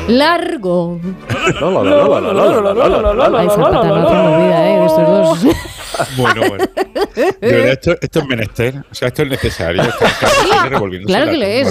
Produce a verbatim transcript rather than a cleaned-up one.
Largo. Ay, falta no hacemos vida, ¿eh? De estos dos. Bueno, bueno. De verdad, esto, esto es menester. O sea, esto es necesario. Esto, esto, esto, revolviéndose Claro la que lo tumba. es.